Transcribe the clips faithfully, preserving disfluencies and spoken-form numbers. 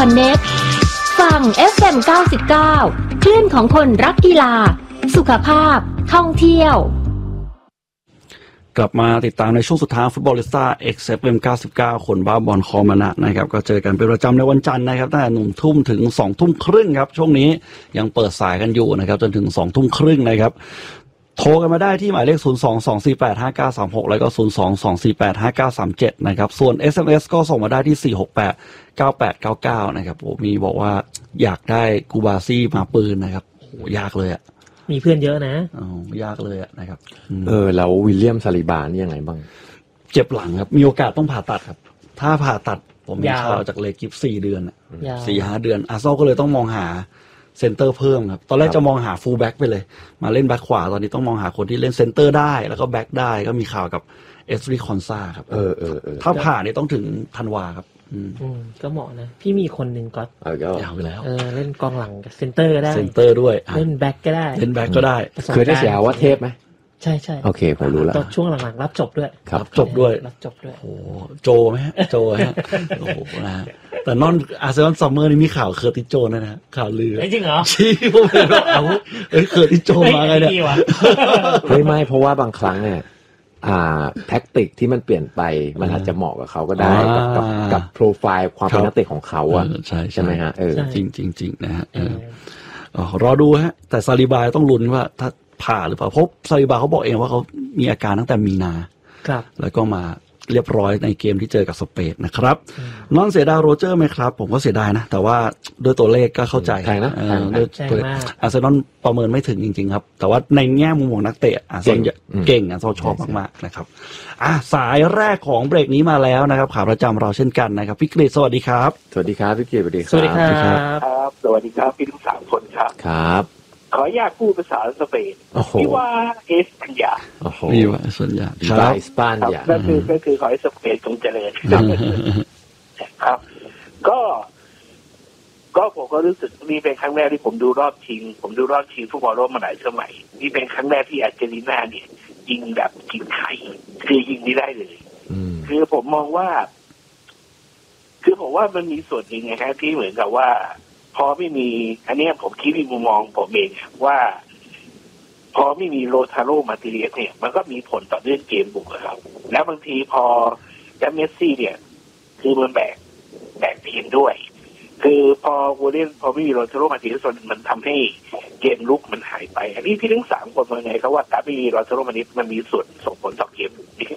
Connect ฟัง เอฟ เอ็ม เก้าสิบเก้า คลื่นของคนรักกีฬาสุขภาพท่องเที่ยวกลับมาติดตามในช่วงสุดท้ายฟุตบอลลิสต้า X เอฟ เอ็ม เก้าสิบเก้า คนบ้าบอลคอมานะนะครับก็เจอกันเป็นประจำในวันจันทร์นะครับตั้งแต่หนึ่งทุ่มถึงสองทุ่มครึ่งครับช่วงนี้ยังเปิดสายกันอยู่นะครับจนถึงสองทุ่มครึ่งนะครับโทรกันมาได้ที่หมายเลขศูนย์ สอง สอง สี่ แปด ห้า เก้า สาม หกแล้วก็ศูนย์ สอง สอง สี่ แปด ห้า เก้า สาม เจ็ดนะครับส่วน เอส เอ็ม เอส ก็ส่งมาได้ที่สี่ หก แปด เก้า แปด เก้า เก้านะครับโอ้มีบอกว่าอยากได้กูบาซี่มาปืนนะครับโหยากเลยอ่ะมีเพื่อนเยอะนะอ๋อยากเลยอ่ะนะครับเออแล้ววิลเลียมซาลิบานี่ยังไงบ้างเจ็บหลังครับมีโอกาสต้องผ่าตัดครับถ้าผ่าตัดผมมีข่าวจากเลกิฟสี่เดือนอ่ะ สี่ห้า เดือนอาร์เซนอลก็เลยต้องมองหาเซนเตอร์เพิ่มครับตอนแรกจะมองหาฟูลแบ็กไปเลยมาเล่นแบ็กขวาตอนนี้ต้องมองหาคนที่เล่นเซนเตอร์ได้แล้วก็แบ็กได้ก็มีข่าวกับเอสริคอนซาครับเออเออเออถ้าผ่านี่ต้องถึงธันวาครับอืมอืมก็เหมาะนะพี่มีคนหนึ่งก็ยาวไปแล้วเออเล่นกองหลังกับเซนเตอร์ก็ได้เซนเตอร์ด้วยเล่นแบ็กก็ได้เล่นแบ็กก็ได้เคยได้เสียว่าเทพไหมใช่ใช่โอเคผมรู้แล้วช่วงหลังๆรับจบด้วยรับจบด้วยรับจบด้วยโอ้โจไหมโจฮะโอ้โหนะแต่นอนอาร์เซนอลซัมเมอร์นี่มีข่าวเคอร์ติโจนะนะข่าวลือจริงเหรอชี้ผมเห็นว่าเอาเอ้ยเคอร์ติโจมาไงเนี่ยเฮ้ยไม่เพราะว่าบางครั้งเนี่ยอ่าแท็กติกที่มันเปลี่ยนไปมันอาจจะเหมาะกับเขาก็ได้กับกับกับโปรไฟล์ความเป็นนักเตะของเขาอ่ะใช่ใช่ไหมฮะเออจริงจริงจริงนะฮะอ๋อรอดูฮะแต่ซาลิบาต้องลุ้นว่าถ้าผ่าหรือเปล่าเพราะซาลิบาเขาบอกเองว่าเขามีอาการตั้งแต่มีนาครับแล้วก็มาเรียบร้อยในเกมที่เจอกับสเปนนะครับนอนเสียดายโรเจอร์ไหมครับผมก็เสียดายนะแต่ว่าด้วยตัวเลขก็เข้าใจนะด้วยตัวอาร์เซนอลประเมินไม่ถึงจริงๆครับแต่ว่าในแง่มุมของนักเตะอาร์เซนอลเก่งอ่ะเราชอบมากๆนะครับอ่ะสายแรกของเบรกนี้มาแล้วนะครับขาประจำเราเช่นกันนะครับพี่กฤษสวัสดีครับสวัสดีครับพี่กฤษสวัสดีครับสวัสดีครับครับสวัสดีครับพี่ทั้งสามคนครับครับขออนุญาตพูดภาษาสเปนพี่ว่าเอสปัญญาพี่ว่าสัญญาครับเอสปัญญาก็คือก็คือขอให้สเปนจงเจริญครับก็ก็ผมก็รู้สึกนี่เป็นครั้งแรกที่ผมดูรอบชิงผมดูรอบชิงฟุตบอลโลกมาหลายสมัยนี่เป็นครั้งแรกที่อาร์เจนตินาเนี่ยยิงแบบยิงไข่คือยิงไม่ได้เลยคือผมมองว่าคือผมว่ามันมีส่วนหนึ่งไงฮะที่เหมือนกับว่าพอไม่มีอันนี้ผมคิดในมุมมองผมเองว่าพอไม่มีโรทาโรมาติเลียสเนี่ยมันก็มีผลต่อเรื่องเกมบุกครับแล้วบางทีพอแจมเมสซี่เนี่ยคือมันแบกแบกทีมด้วยคือพอโวเล่นพอไม่มีโรทาโรมาติเลียสมันทำให้เกมลุกมันหายไปอันนี้พี่ทั้งสามคนเป็นไงครับว่าการไม่มีโรทาโรมาติเลียสมันมีส่วนส่งผลต่อเกมบุกนี่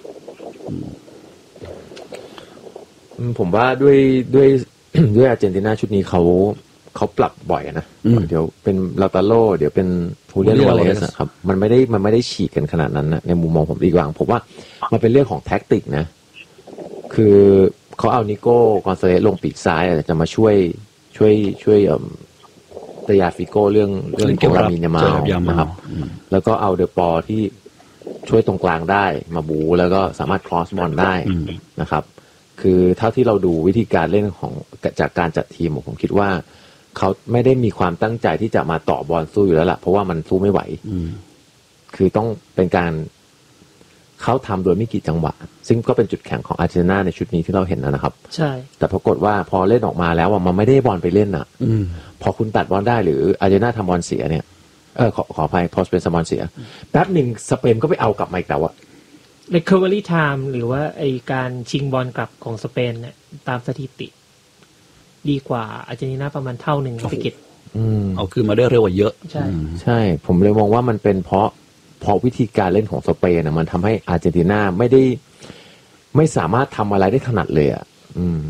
ผมว่าด้วยด้วยด้วยอาร์เจนตินาชุดนี้เขาเขาปรับบ่อยนะเดี๋ยวเป็นลาตาโลเดี๋ยวเป็นฮูเลียนวาเลสครับมันไม่ได้มันไม่ได้ฉีกกันขนาดนั้นนะในมุมมองผมดีกว่าผมว่ามันเป็นเรื่องของแท็กติกนะคือเขาเอานิโก้กอนซาเลสลงปีกซ้ายจะมาช่วยช่วยช่วยเอ่อเตยาฟิโก้เรื่องเรื่องของลามินยามาลนะครับแล้วก็เอาเดอปอที่ช่วยตรงกลางได้มาบูแล้วก็สามารถครอสบอลได้นะครับคือเท่าที่เราดูวิธีการเล่นของจากการจัดทีมผมคิดว่าเขาไม่ได้มีความตั้งใจที่จะมาต่อบอลสู้อยู่แล้วล่ะเพราะว่ามันสู้ไม่ไหวคือต้องเป็นการเขาทำโดยไม่กี่จังหวะซึ่งก็เป็นจุดแข็งของอาร์เจนตินาในชุดนี้ที่เราเห็นนะครับใช่แต่ปรากฏว่าพอเล่นออกมาแล้วมันไม่ได้บอลไปเล่นอ่ะพอคุณตัดบอลได้หรืออาร์เจนตินาทำบอลเสียเนี่ยเออขอขออภัยพอสเปนสบอลเสียแป๊บหนึ่งสเปนก็ไปเอากลับมาอีกแล้วอะ recovery time หรือว่าไอการชิงบอลกลับของสเปนเนี่ยตามสถิติดีกว่าอาร์เจนตินาประมาณเท่าหนึ่งพิกิตเอาคืนมาได้เร็วกว่าเยอะใช่ใช่ผมเลยมองว่ามันเป็นเพราะเพราะวิธีการเล่นของสเปนนะมันทำให้อาร์เจนตินาไม่ได้ไม่สามารถทำอะไรได้ถนัดเลยอ่ะอืม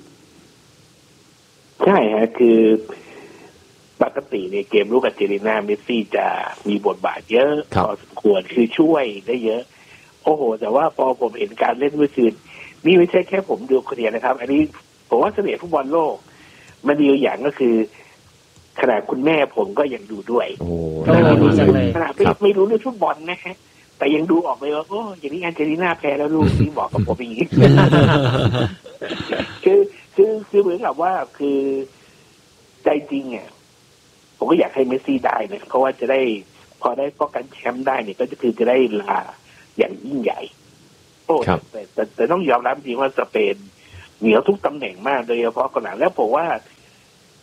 ใช่ฮะคือปกติในเกมลูกอาร์เจนตินาเมสซี่จะมีบทบาทเยอะพอสมควรคือช่วยได้เยอะโอ้โหแต่ว่าพอผมเห็นการเล่นเมื่อคืนนี่ไม่ใช่แค่ผมดูคนเดียวนะครับอันนี้ผมว่าเสน่ห์ฟุตบอลโลกมันดีอย่างก็คือขนาดคุณแม่ผมก็ยังดูด้วยโอ้ขนาดไม่ไม่รู้เรื่องฟุตบอลนะฮะแต่ยังดูออกเลยว่าโอ้อย่างนี้อาร์เจนตินาแพ้แล้วลูกนี่บอกกับผมอย่างนี้ คือคือคือเหมือนกับว่าคือใจจริงอ่ะผมก็อยากให้เมสซี่ได้นะเพราะว่าจะได้พอได้ป้องกันแชมป์ได้เนี่ยก็จะคือจะได้ลาอย่างยิ่งใหญ่โอ้แต่แต่แต่ต้องยอมรับจริงว่าสเปนเหนียวทุกตำแหน่งมากโดยเฉพาะกองหลังแล้วผมว่า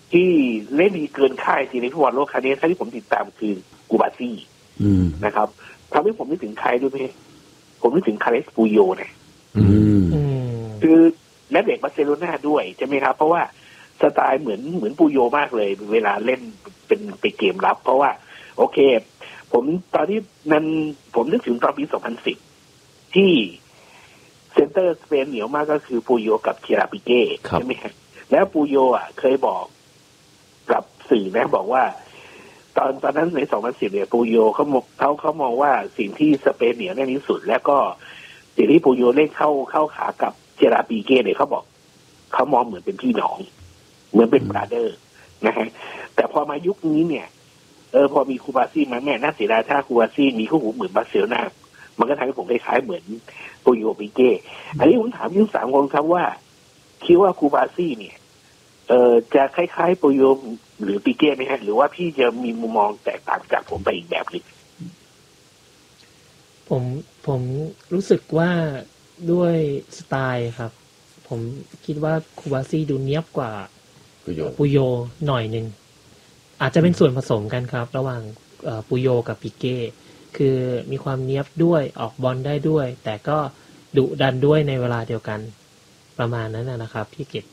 ที่เล่นดีเกินค่ายทีในฟุตบอลโลกครั้งนี้ที่ผมติดตามคือกูบาซี่นะครับทำให้ผมนึกถึงใครด้วยไหมผมนึกถึงคาร์เลสปูโยนะคือและเด็กบาร์เซโลนาด้วยใช่ไหมครับเพราะว่าสไตล์เหมือนเหมือนปูโยมากเลยเวลาเล่นเป็นไปเกมรับเพราะว่าโอเคผมตอนที่นั้นผมนึกถึงตอนปีสองพันสิบที่เซนเตอร์สเปนเหนียวมากก็คือปูโยกับเคียราปิเก้ใช่ไหมครับแล้วปูโยอ่ะเคยบอกกับสื่อนะบอกว่าตอนตอนนั้นในสองพันสิบเนี่ยปูโยเขาเขาเขามองว่าสิ่งที่สเปนเหนียวแน่ที่สุดแล้วก็สิ่งที่ปูโยเล่นเข้าเข้าขากับเจราปีเก้เนี่ยเขาบอกเขามองเหมือนเป็นพี่น้องเหมือนเป็นบราเดอร์นะฮะแต่พอมายุคนี้เนี่ยเออพอมีคูบาซี่มาแม่น่าเสียดายถ้าคูบาซี่มีคู่หูเหมือนบาร์เซโลนามันก็ทำให้ผมคล้ายๆเหมือนปูโยปีเก้อันนี้ผมถามทั้งสามคนครับว่าคิดว่าคูบาซี่เนี่ยเออจะคล้ายๆปูโยหรือปีเก้ไหมฮะหรือว่าพี่จะมีมุมมองแตกต่างจากผมไปอีกแบบนึงผมผมรู้สึกว่าด้วยสไตล์ครับผมคิดว่าคูบาซี่ดูเนียบกว่าปูโยหน่อยนึงอาจจะเป็นส่วนผสมกันครับระหว่างปูโยกับปิเก้คือมีความเนียบด้วยออกบอลได้ด้วยแต่ก็ดุดันด้วยในเวลาเดียวกันประมาณนั้นนะครับพี่เกต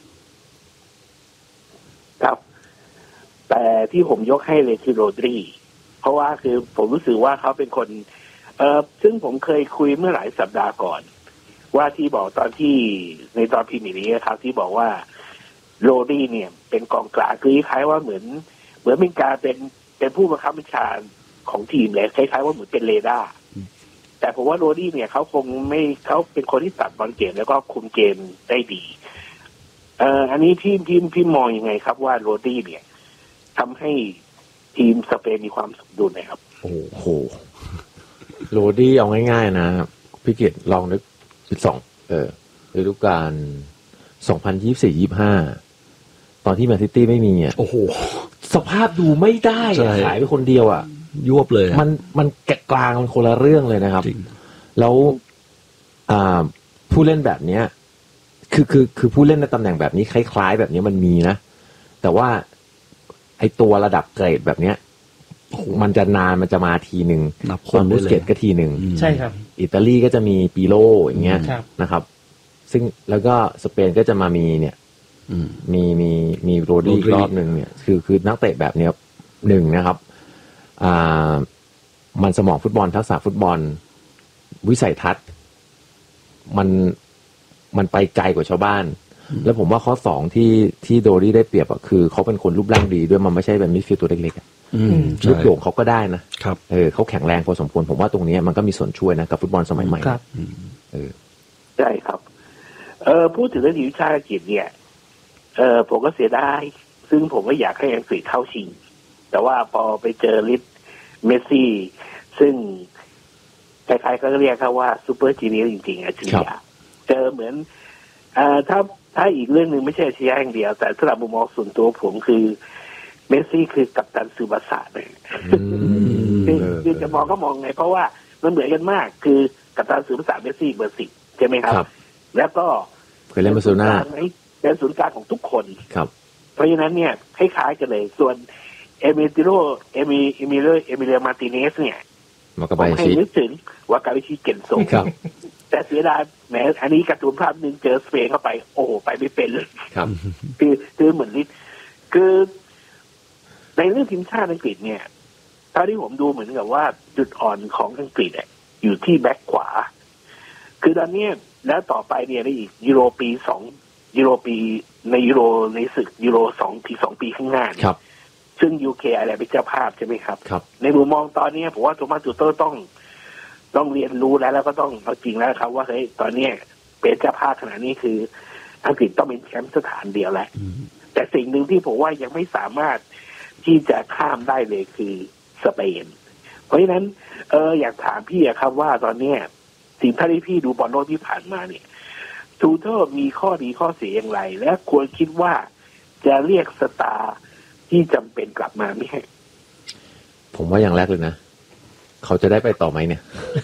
ครับแต่ที่ผมยกให้เลยคือโรดรีเพราะว่าคือผมรู้สึกว่าเขาเป็นคนเออซึ่งผมเคยคุยเมื่อหลายสัปดาห์ก่อนว่าที่บอกตอนที่ในตอนพรีเมียร์ลีกครับที่บอกว่าโรดรีเนี่ยเป็นกองกลางคือคล้ายว่าเหมือนเหมือนเป็นการเป็นเป็นผู้บังคับบัญชาของทีมเลยคล้ายๆว่าเหมือนเป็นเรดาร์แต่ผมว่าโรดรีเนี่ยเขาคงไม่เขาเป็นคนที่ตัดบอลเกมแล้วก็คุมเกมได้ดีเอ่ออันนี้พี่พี่พี่มองยังไงครับว่าโรดรีเนี่ยทำให้ทีมสเปนมีความสมดุลนะครับโอ้โหโรดรีเอาง่ายๆนะพี่เกดลองนึกสองเออฤดูกาลสองพันยี่สิบสี่ ยี่สิบห้าตอนที่แมนซิตี้ไม่มีอ่ะโอ้โหสภาพดูไม่ได้ขายไปคนเดียวอ่ะยวบเลยมันมันแกะกลางมันคนละเรื่องเลยนะครับแล้วอ่าผู้เล่นแบบเนี้ยคือคือคือผู้เล่นในตำแหน่งแบบนี้คล้ายๆแบบนี้มันมีนะแต่ว่าไอตัวระดับเกรดแบบเนี้ยมันจะนานมันจะมาทีหนึ่งคนบุสเกตก็ทีหนึ่งใช่ครับอิตาลีก็จะมีปิโลอย่างเงี้ยนะครับซึ่งแล้วก็สเปนก็จะมามีเนี่ยมีมีมีโรดรีรอบหนึ่งเนี่ยคือคือนักเตะแบบเนี้ยหนึ่งนะครับอ่ามันสมองฟุตบอลทักษะฟุตบอลวิสัยทัศน์มันมันไปไกลกว่าชาวบ้านแล้วผมว่าข้อสองที่ที่โดรี่ได้เปรียบอ่ะคือเขาเป็นคนรูปร่างดีด้วยมันไม่ใช่เป็นมิดฟิลด์ตัวเล็กๆอ่ะลูกโด่งเขาก็ได้นะครับเออเขาแข็งแรงพอสมควรผมว่าตรงนี้มันก็มีส่วนช่วยนะกับฟุตบอลสมัยใหม่ครับเออใช่ครับเออพูดถึงเรื่องทีมชาติอังกฤษเนี่ยเออผมก็เสียดายซึ่งผมก็อยากให้อังกฤษเข้าชิงแต่ว่าพอไปเจอลิสเมสซี่ซึ่งใครๆก็เรียกเขาว่าซูเปอร์จีเนียร์จริงๆอัจฉริยะเจอเหมือนเอ่อถ้าถ้าอีกเรื่องหนึ่งไม่ใช่อัจฉริยะอย่างเดียวแต่สำหรับมุมมองส่วนตัวผมคือเมสซี่คือกัปตันซูบาสะเลยคือคือจะมองก็มองไงเพราะว่ามันเหมือนกันมากคือกัปตันซูบาสะเมสซี่เบอร์สิบใช่ไหมครับแล้วก็เคยเล่นบาร์เซโลนาเป็นศูนย์กลางของทุกคนครับเพราะฉะนั้นเนี่ยคล้ายๆกันเลยส่วนเอมิติโรเอมิเอมิเลเอมิเลมาร์ติเนสเนี่ยผมให้นึกถึงวากาบิชิเกนโซแต่เสียดายแหมอันนี้การ์ตูนภาพนึงเจอสเปนเข้าไปโอ้โหไปไม่เป็นเลยครับคือคือเหมือนลิคือในเรื่องทีมชาติอังกฤษเนี่ยตอนที่ผมดูเหมือนกับว่าจุดอ่อนของอังกฤษอ่ะอยู่ที่แบ็คขวาคือตอนนี้แล้วต่อไปเนี่ยในอีกยูโรปีสองยูโรปีในยูโรในศึกยูโรสองปีสองปีข้างหน้าครับซึ่ง ยู เค อะไรเป็นเจ้าภาพใช่ไหมครับครับในมุมมองตอนนี้ผมว่าโทมัส ตูเตอร์ต้องต้องเรียนรู้แล้วแล้วก็ต้องเอาจริงแล้วครับว่าเฮ้ยตอนนี้เป็นเจ้าภาพขนาดนี้คืออังกฤษต้องเป็นแชมป์สถานเดียวแล้วแต่สิ่งหนึ่งที่ผมว่ายังไม่สามารถที่จะข้ามได้เลยคือสเปนเพราะฉะนั้นเอออยากถามพี่อะครับว่าตอนนี้สิ่งที่พี่ดูบอลโลกที่ผ่านมาเนี่ยตูเตอร์มีข้อดีข้อเสียอย่างไรและควรคิดว่าจะเรียกสตาร์ที่จำเป็นกลับมาไม่ให้ผมว่าอย่างแรกเลยนะเขาจะได้ไปต่อไหมเนี่ย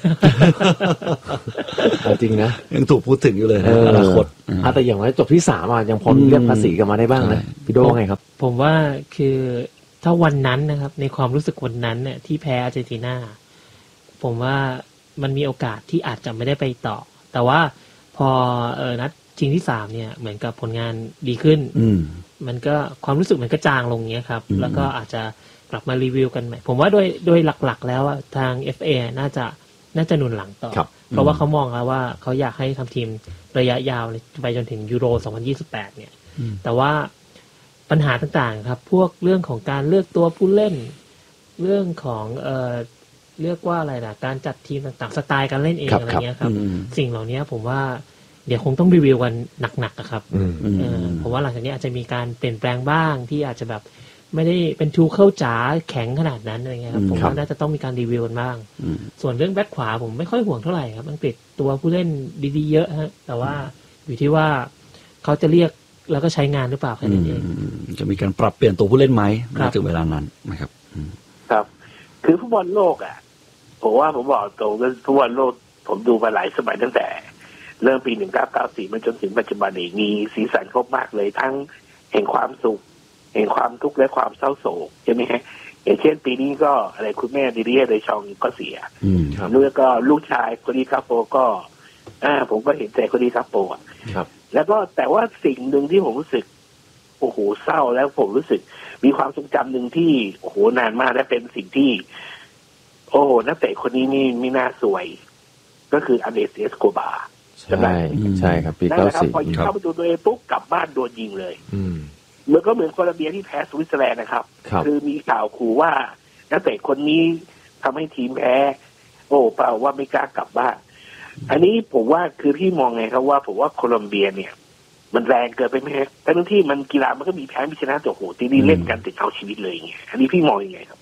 จริงนะยังถูกพูดถึงอยู่เลยนะอนาคตอ่ะแต่อย่างไรจบที่สามอ่ะยังพอเรียกภาษีกลับมาได้บ้างนะพี่โดไงครับผมว่าคือถ้าวันนั้นนะครับในความรู้สึกวันนั้นเนี่ยที่แพ้อาร์เจนตินาผมว่ามันมีโอกาสที่อาจจะไม่ได้ไปต่อแต่ว่าพอเออนัดชิงที่สามเนี่ยเหมือนกับผลงานดีขึ้นมันก็ความรู้สึกมันก็จางลงเงี้ยครับแล้วก็อาจจะกลับมารีวิวกันใหม่ผมว่าโดยโดยหลักๆแล้วทาง เอฟ เอ น่าจะน่าจะหนุนหลังต่อเพราะว่าเขามองแล้วว่าเขาอยากให้ทำทีมระยะยาวไปจนถึงยูโรสองพันยี่สิบแปดเนี่ยแต่ว่าปัญหาต่างๆครับพวกเรื่องของการเลือกตัวผู้เล่นเรื่องของเอ่อเรียกว่าอะไรนะการจัดทีมต่างๆสไตล์การเล่นเองอะไรเงี้ยครับสิ่งเหล่านี้ผมว่าเดี๋ยวคงต้องรีวิวกันหนักๆครับผมว่าหลังจากนี้อาจจะมีการเปลี่ยนแปลงบ้างที่อาจจะแบบไม่ได้เป็นทูเข้าจ๋าแข็งขนาดนั้นอะไรเงี้ยครับผมว่าน่าจะต้องมีการรีวิวกันบ้างส่วนเรื่องแบ็คขวาผมไม่ค่อยห่วงเท่าไหร่ครับอังกฤษตัวผู้เล่นดีๆเยอะฮะแต่ว่าอยู่ที่ว่าเขาจะเรียกแล้วก็ใช้งานหรือเปล่าแค่นั้นเองจะมีการปรับเปลี่ยนตัวผู้เล่นไหมถึงเวลานั้นนะครับครับคือฟุตบอลโลกอ่ะผมว่าผมบอกตรงว่าฟุตบอลโลกผมดูมาหลายสมัยตั้งแต่เริ่มปีหนึ่งเก้าเก้าสี่มาจนถึงปัจจุบันนี้มีสีสันครบมากเลยทั้งแห่งความสุขแห่งความทุกข์และความเศร้าโศกใช่ไหมฮะอย่างเช่นปีนี้ก็อะไรคุณแม่ดิเรียเดชองก็เสียแล้วก็ลูกชายโคดีคาโปก็อ่าผมก็เห็นใจโคดีคาโปอ่ะแล้วก็แต่ว่าสิ่งหนึ่งที่ผมรู้สึกโอ้โหเศร้าแล้วผมรู้สึกมีความทรงจำหนึ่งที่โอ้โหนานมากและเป็นสิ่งที่โอ้นักเตะคนนี้นี่ไม่น่าสวยก็คืออันเดรส เอสโกบาใช่ใช่ครับปีเก้าสิบพอยิงเข้าประตูตัวเองปุ๊บกลับบ้านโดนยิงเลยเหมือนก็เหมือนโคลอมเบียที่แพ้สวิตเซอร์แลนด์นะครับคือมีข่าวขู่ว่านักเตะคนนี้ทำให้ทีมแพ้โอ้เปล่าว่าไม่กล้ากลับบ้านอันนี้ผมว่าคือพี่มองไงครับว่าผมว่าโคลอมเบียเนี่ยมันแรงเกินไปไหมครับทั้งที่มันกีฬามันก็มีแพ้มีชนะแต่โหทีนี้เล่นกันติดเอาชีวิตเลยไงอันนี้พี่มองยังไงครับ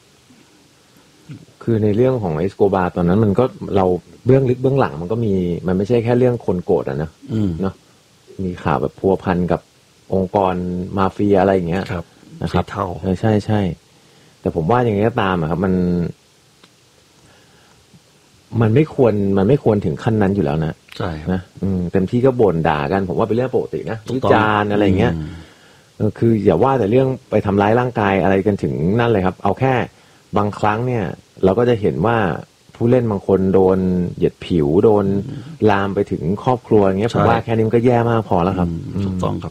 คือในเรื่องของเอสโกบาตอนนั้นมันก็เราเบื้องลึกเบื้องหลังมันก็มีมันไม่ใช่แค่เรื่องคนโกรธอะนะเนาะมีข่าวแบบพัวพันกับองค์กรมาเฟียอะไรอย่างเงี้ยนะครับเท่าใช่ใช่แต่ผมว่าอย่างนี้ก็ตามอะครับมันมันไม่ควรมันไม่ควรถึงขั้นนั้นอยู่แล้วนะใช่นะเต็มที่ก็บ่นด่ากันผมว่าเป็นเรื่องปกตินะวิจารณ์อะไรเงี้ยคืออย่าว่าแต่เรื่องไปทำร้ายร่างกายอะไรกันถึงนั่นเลยครับเอาแค่บางครั้งเนี่ยเราก็จะเห็นว่าผู้เล่นบางคนโดนเหยียดผิวโดนลามไปถึงครอบครัวอย่างเงี้ยผมว่าแค่นี้มันก็แย่มากพอแล้วครับถูกต้องครับ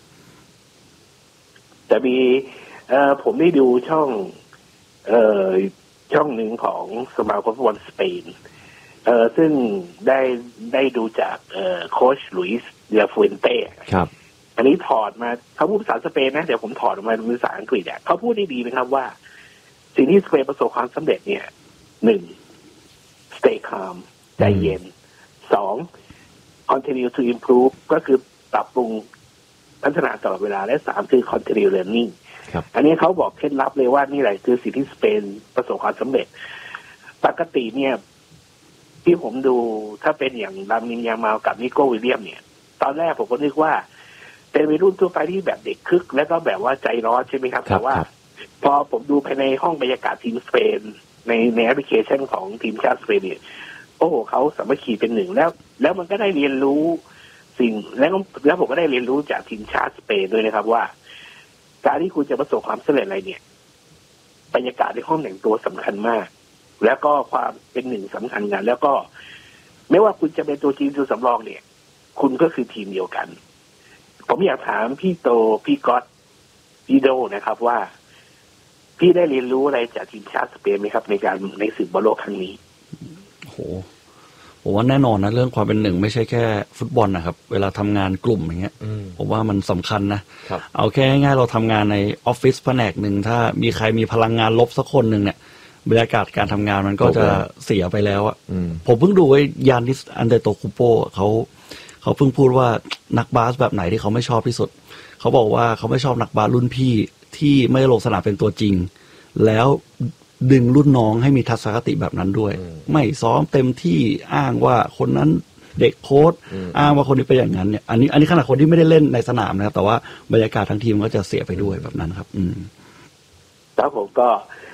แต่มีเอ่อผมได้ดูช่องเอ่อช่องหนึ่งของสมาคมฟุตบอลสเปนเอ่อซึ่งได้ได้ดูจากเอ่อโค้ชลุยส์เดลฟูเอนเต้ครับอันนี้ถอดมาเขาพูดภาษาสเปนนะเดี๋ยวผมถอดออกมาเป็นภาษาอังกฤษอ่ะเขาพูดได้ดีนะครับว่าสิ่งที่สเปนประสบความสำเร็จเนี่ยหนึ่ง stay calm ใจเย็นสอง continue to improve ก็คือปรับปรุงพัฒนาตลอดเวลาและสามคือ continue learning อันนี้เขาบอกเคล็ดลับเลยว่านี่แหละคือสิ่งที่สเปนประสบความสำเร็จปกติเนี่ยที่ผมดูถ้าเป็นอย่างลามินยามาลกับนิโก้วิลเลียมเนี่ยตอนแรกผมก็นึกว่าเป็นวัยรุ่นทั่วไปที่แบบเด็กคึกแล้วก็แบบว่าใจร้อนใช่ไหมครับแต่ว่าพอผมดูภายในห้องบรรยากาศทีมสเปนในในแอปพลิเคชันของทีมชาติสเปนเนี่ยโอ้โหเขาสามัคคีเป็นหนึ่งแล้วแล้วมันก็ได้เรียนรู้สิ่งแล้วแล้วผมก็ได้เรียนรู้จากทีมชาติสเปนด้วยนะครับว่าการที่คุณจะประสบความสำเร็จอะไรเนี่ยบรรยากาศในห้องแต่งตัวสำคัญมากแล้วก็ความเป็นหนึ่งสำคัญกันแล้วก็ไม่ว่าคุณจะเป็นตัวจริงตัวสำรองเนี่ยคุณก็คือทีมเดียวกันผมอยากถามพี่โตพี่ก๊อตพี่โดนะครับว่าพี่ได้เรียนรู้อะไรจากทีมชาติสเปนไหมครับในการในศึกบอลโลกครั้งนี้โอ้โหผมว่าแน่นอนนะเรื่องความเป็นหนึ่งไม่ใช่แค่ฟุตบอลนะครับเวลาทำงานกลุ่มอย่างเงี้ยผมว่ามันสำคัญนะเอาแค่ง่ายๆเราทำงานในออฟฟิศแผนกหนึ่งถ้ามีใครมีพลังงานลบสักคนหนึ่งเนี่ยบรรยากาศการทำงานมันก็จะเสียไปแล้วอ่ะผมเพิ่งดูไอ้ยานนิสอันเดโตคูโปเขาเขาเพิ่งพูดว่านักบาสแบบไหนที่เขาไม่ชอบที่สุดเขาบอกว่าเขาไม่ชอบนักบาสรุ่นพี่ที่ไม่ลงสนามเป็นตัวจริงแล้วดึงรุ่นน้องให้มีทัศนคติแบบนั้นด้วยไม่ซ้อมเต็มที่อ้างว่าคนนั้นเด็กโค้ชอ้างว่าคนนี้เป็นอย่างนั้นเนี่ยอันนี้อันนี้ขนาดคนที่ไม่ได้เล่นในสนามนะครับแต่ว่าบรรยากาศทั้งทีมก็จะเสียไปด้วยแบบนั้นครับอืมแล้วผมก็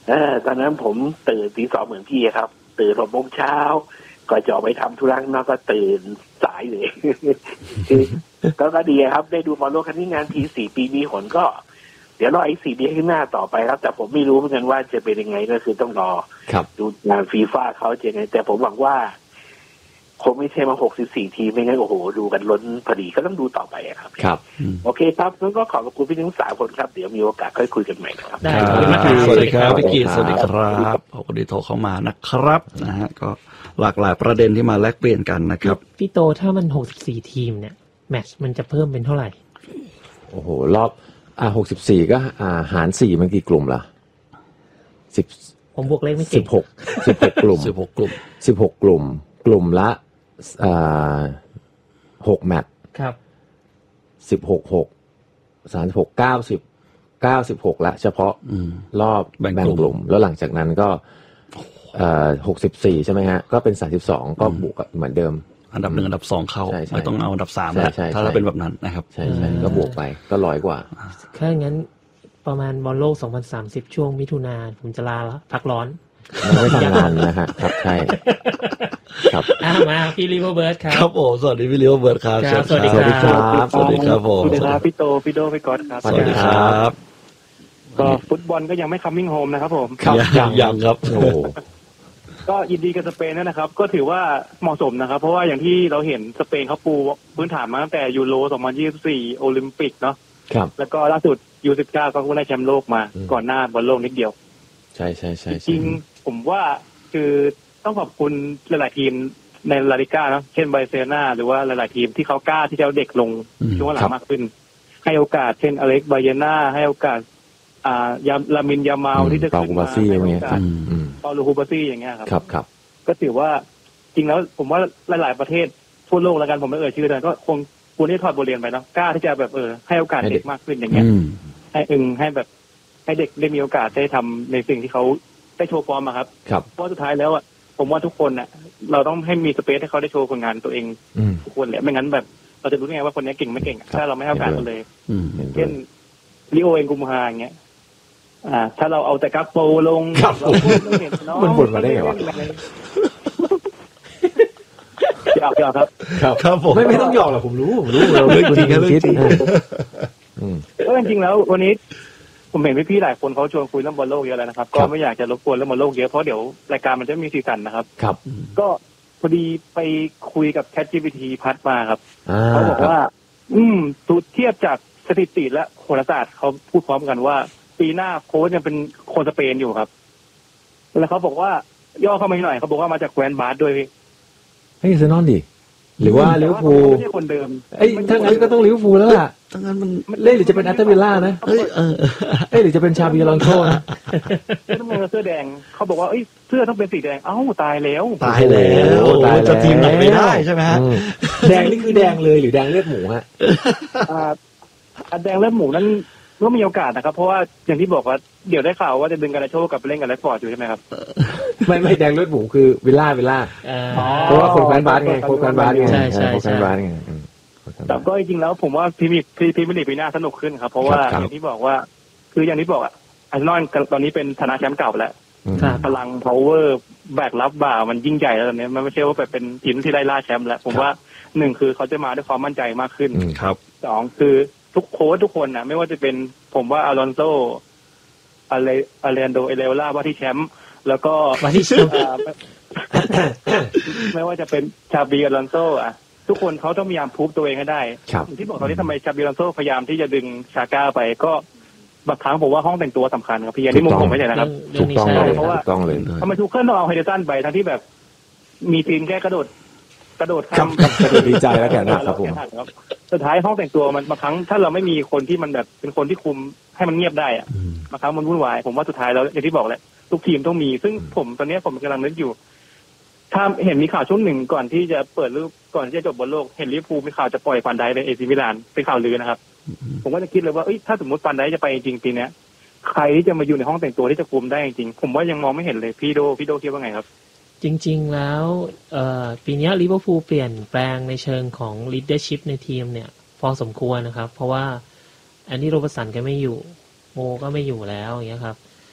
เออตอนนั้นผมตื่นตีสองเหมือนพี่ครับตื่นหกโมงเช้าก่อนจะออกไปทำธุระนอกก็ตื่นสายเลย ก็ก็ดีครับได้ดูบอลโลกครั้งนี้งานทีสี่ปีมีหนก็เดี๋ยวรออีกสี่เดือนข้างหน้าต่อไปครับแต่ผมไม่รู้เหมือนกันว่าจะเป็นยังไงก็คือต้องรอดูงานฟีฟ่าเขาจะยังไงแต่ผมหวังว่าคงไม่ใช่มาหกสิบสี่ทีมไม่งั้นโอ้โหดูกันล้นพอดีก็ต้องดูต่อไปครับครับโอเคครับงั้นก็ขอบคุณพี่ทั้งสามคนครับเดี๋ยวมีโอกาสค่อยคุยกันใหม่นะครับได้สวัสดีครับพี่กีสวัสดีครับขอบคุณที่โทรเข้ามานะครับนะฮะก็หลากหลายประเด็นที่มาแลกเปลี่ยนกันนะครับพี่โตถ้ามันหกสิบสี่ทีมเนี่ยแมตช์มันจะเพิ่มเป็นเท่าไหร่โอ้โหรอบอ่าหกสิบสี่ก็อ่าหารสี่มันกี่กลุ่มล่ะสิบผมบวกเลขไม่เก่งสิบหกสิบหกกลุ่มสิบหกกลุ่มสิบหกกลุ่มกลุ่มละอ่าหกแมตช์ครับสิบหกหกสามสิบหกเก้าสิบเก้าสิบหกละเฉพาะรอบแบ่งกลุ่มแล้วหลังจากนั้นก็เอ่อหกสิบสี่ใช่ไหมฮะก็เป็นสามสิบสองก็บวกเหมือนเดิมอันดับหนึ่งอันดับสองเข้าไม่ต้องเอาอันดับสามแล้วถ้าเราเป็นแบบนั้นนะครับใช่ใช่ก็บวกไปก็ร้อยกว่าถ้างั้นประมาณบอลโลกสองพันสามสิบช่วงมิถุนาผมจะลาแล้วพักร้อนไม่ทำงานนะฮะครับใช่ครับมาพี่ลิเวอร์เบิร์ดครับครับโอ้สวัสดีพี่ลิเวอร์เบิร์ดครับสวัสดีครับสวัสดีครับผมสวัสดีครับพี่โตพี่โดพี่ก๊อตครับสวัสดีครับก็ฟุตบอลก็ยังไม่คัมมิ่งโฮมนะครับผมยังยังครับโอ้ก็ยินดีกับสเปนนะครับก็ถือว่าเหมาะสมนะครับเพราะว่าอย่างที่เราเห็นสเปนเขาปูพื้นฐานมาตั้งแต่ยูโรสองพันยี่สิบสี่โอลิมปิกเนาะครับแล้วก็ล่าสุด ยู สิบเก้า ก็ได้แชมป์โลกมาก่อนหน้าบอลโลกนิดเดียวใช่ใช่ใช่จริงผมว่าคือต้องขอบคุณหลายๆทีมในลาลิก้านะเช่นไบเซอร์นาหรือว่าหลายๆทีมที่เขากล้าที่จะเอาเด็กลงช่วงหลังมากขึ้นให้โอกาสเช่นอเล็กบาเยน่าให้โอกาสอ่ายามลามินยามาลที่จะขึ้นมาให้โอกาสเปาโลฮูบาซี่อย่างเงี้ยครับครับครับก็ถือว่าจริงแล้วผมว่าหลายๆประเทศทั่วโลกแล้วกันผมไม่เอ่ยชื่อเลยก็คงควรที่ถอดบทเรียนไปเนาะกล้าที่จะแบบเออให้โอกาสเด็กมากขึ้นอย่างเงี้ยให้อึงให้แบบให้เด็กได้มีโอกาสได้ทำในสิ่งที่เขาได้โชว์ฟอร์มอะครับเพราะสุดท้ายแล้วอ่ะผมว่าทุกคนอ่ะเราต้องให้มีสเปซให้เขาได้โชว์ผลงานตัวเองทุกคนแหละไม่งั้นแบบเราจะรู้ได้ไงว่าคนนี้เก่งไม่เก่งถ้าเราไม่ให้โอกาสเขาเลยเช่นลิโอเองกุมภาอย่างเงี้ยอ่าถ้าเราเอาแต่กัปโปลงเราไม่เห็นน้องมันบ่นมาได้ไงวะหยอกหยอกครับครับผมไม่ไม่ต้องหยอกหรอกผมรู้ผมรู้เราเรื่องจริงเรื่องจริงก็จริงๆแล้ววันนี้ผมเห็นพี่ๆหลายคนเขาชวนคุยเรื่องบอลโลกเยอะแล้วนะครับก็ไม่อยากจะรบกวนเรื่องบอลโลกเยอะเพราะเดี๋ยวรายการมันจะมีสีสันนะครับครับก็พอดีไปคุยกับ แชท จี พี ที พัดมาครับเขาบอกว่าอืมตูเทียบจากสถิติและโหราศาสตร์เขาพูดพร้อมกันว่าปีหน้าโค้ชยังเป็นคนสเปนอยู่ครับแล้วเขาบอกว่าย่อเข้ามาหน่อยเขาบอกว่ามาจากแคว้นบาสด้วยพี่เฮ้ยเซนอนดิหรือว่าลิเวอร์พูลไม่ใช่คนเดิมเอ้ยถ้างั้นก็ต้องลิเวอร์พูลแล้วล่ะถ้างั้นมันเล่หรือจะเป็นแอตเตอร์วิลล่านะเอ้ยเออเอ้ยหรือจะเป็นชาบีลอนโชนะต้องเป็นเสื้อแดงเขาบอกว่าเอ้ยเสื้อต้องเป็นสีแดงเอ้าตายแล้วตายแล้วตายจะทีมไหนไม่ได้ใช่ไหมฮะแดงนี่คือแดงเลยหรือแดงเลือดหมูฮะอ่าแดงเลือดหมูนั้นก็มีโอกาสนะครับเพราะว่าอย่างที่บอกว่าเดี๋ยวได้ข่าวว่าจะดึงการาโชกับเล่นกับแรดฟอร์ดอยู่ใช่ไหมครับไม่ไม่แดงเลือดหมูคือวิลล่าวิลล่าเพราะว่าคนแฟนบาสไงคนแฟนบาสไงใช่ใช่คนแฟนบาสไงแต่ก็จริงๆแล้วผมว่าพรีเมียร์พรีเมียร์ลีกปีหน้าสนุกขึ้นครับเพราะว่าอย่างที่บอกว่าคืออย่างที่บอกอ่ะอาร์เซนอลตอนนี้เป็นชนะแชมป์เก่าแล้วพลัง power แบกรับบ่ามันยิ่งใหญ่แล้วตอนนี้มันไม่ใช่ว่าแบบเป็นทีมที่ได้ล่าแชมป์แล้วผมว่าหนึ่งคือเขาจะมาด้วยความมั่นใจมากขึ้นครับสองคือทุกโค้ชทุกคนนะไม่ว่าจะเป็นผมว่าอารอนโซอะไรอาเรนโดเอเลล่าว่าที่แชมป์แล้วก็ว่าที่แชมป์ไม่ว่าจะเป็นชาบีอารอนโซอ่ะทุกคนเขาต้องพยายามพูฟตัวเองให้ได้ที่บอกตอนนี้ทำไมชาบีอารอนโซพยายามที่จะดึงชาก้าไปก็บางครั้งผมว่าห้องแต่งตัวสำคัญครับพี่ยันนี่มุมผมไม่ใช่นะครับถูกต้องเลยเพราะว่าทำไมทุกคนต้องเอาไฮเดอร์สันไปทั้งที่แบบมีทีมแค่กระโดดกระโดดข้ามกระโดดดีใจแล้วแกนะครับผมสุดท้ายห้องแต่งตัวมันบางครั้งถ้าเราไม่มีคนที่มันแบบเป็นคนที่คุมให้มันเงียบได้อะบางครั้งมันวุ่นวายผมว่าสุดท้ายแล้วอย่างที่บอกแหละทุกทีมต้องมีซึ่งผมตอนนี้ผมกำลังนึกอยู่ถ้าเห็นมีข่าวช่วงหนึ่งก่อนที่จะเปิดฤดูก่อนที่จะจบบอลโลกเห็นลิเวอร์พูลมีข่าวจะปล่อยฟันไดไปเอซิมิลานเป็นข่าวลือนะครับผมก็จะคิดเลยว่าเอ้ยถ้าสมมติฟันไดจะไปจริงปีนี้ใครที่จะมาอยู่ในห้องแต่งตัวที่จะคุมได้จริงผมว่ายังมองไม่เห็นเลยพี่โดพี่โดคิดว่าไงครับจริงๆแล้วปีนี้ลิเวอร์พูลเปลี่ยนแปลงในเชิงของ leadership ในทีมเนี่ยพอสมควรนะครับเพราะว่าแอนดี้โรเบอร์สันก็ไม่อยู่โมก็ไม่อยู่แล้วอย่างเงี้ยครับต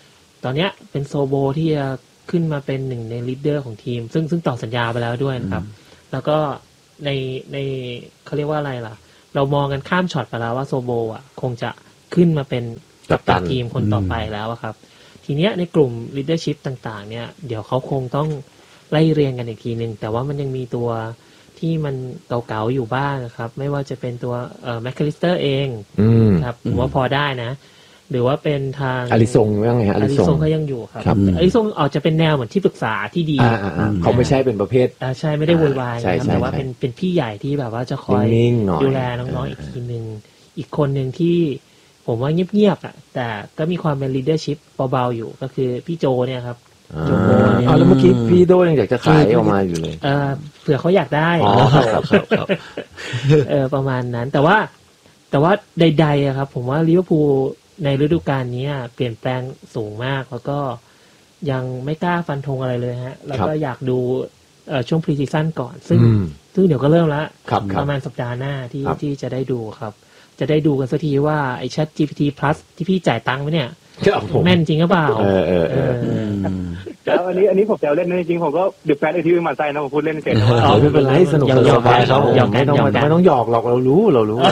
ตอนเนี้ยเป็นโซโบที่จะขึ้นมาเป็นหนึ่งในลีดเดอร์ของทีมซึ่งซึ่งต่อสัญญาไปแล้วด้วยนะครับแล้วก็ในในเขาเรียกว่าอะไรล่ะเรามองกันข้ามช็อตไปแล้วว่าโซโบอ่ะคงจะขึ้นมาเป็นกัปตันทีมคนต่อไปแล้วครับทีเนี้ยในกลุ่ม leadership ต่างๆเนี่ยเดี๋ยวเขาคงต้องไล่เรียงกันอีกทีนึงแต่ว่ามันยังมีตัวที่มันเก่าๆอยู่บ้างครับไม่ว่าจะเป็นตัวเอ่อแมคคาลิสเตอร์เองครับผมว่าพอได้นะหรือว่าเป็นทางอาริซงว่าไงฮะอาริซงเขายังอยู่ครับอาริซงอาจจะเป็นแนวเหมือนที่ปรึกษาที่ดีเขาไม่ใช่เป็นประเภทอ่าใช่ไม่ได้โวยวายนะครับแต่ว่าเป็นเป็นพี่ใหญ่ที่แบบว่าจะคอยดูแลน้องๆอีกทีนึงอีกคนนึงที่ผมว่าเงียบๆอ่ะแต่ก็มีความเป็น leadership เบาๆอยู่ก็คือพี่โจเนี่ยครับโจโบเนี่ยแล้วเมื่อกี้พี่โดยังอยากจะขายออกมาอยู่เลยเออเผื่อเขาอยากได้อ๋อครับครับเออประมาณนั้นแต่ว่าแต่ว่าใดๆอะครับผมว่าลิเวอร์พูลในฤดูกาลนี้เปลี่ยนแปลงสูงมากแล้วก็ยังไม่กล้าฟันธงอะไรเลยฮะแล้วก็อยากดูช่วงพรีซีซั่นก่อนซึ่งซึ่งเดี๋ยวก็เริ่มแล้วประมาณสัปดาห์หน้าที่ที่จะได้ดูครับจะได้ดูกันสักทีว่าไอ้ Chat จี พี ที Plus ที่พี่จ่ายตังค์ไปเนี่ยแม่นจริงหรือเปล่าเออเออเออแล้วอันนี้อันนี้ผมแซวเล่นนะจริงๆผมก็เดือดแฟนไอทีวีมาใส่นะผมพูดเล่นเสร็จนะว่าไม่เป็นไรสนุกสบายครับไม่ต้องไม่ต้องหยอกหรอกเรารู้เรารู้